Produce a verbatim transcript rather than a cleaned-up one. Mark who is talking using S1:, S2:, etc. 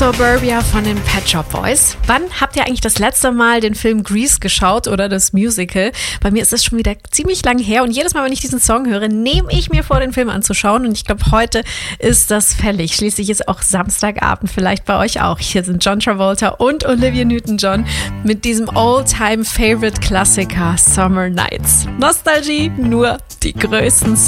S1: Suburbia von den Pet Shop Boys. Wann habt ihr eigentlich das letzte Mal den Film Grease geschaut oder das Musical? Bei mir ist es schon wieder ziemlich lang her und jedes Mal, wenn ich diesen Song höre, nehme ich mir vor, den Film anzuschauen und ich glaube, heute ist das fällig. Schließlich ist auch Samstagabend, vielleicht bei euch auch. Hier sind John Travolta und Olivia Newton-John mit diesem All-Time-Favorite-Klassiker Summer Nights. Nostalgie, nur die größten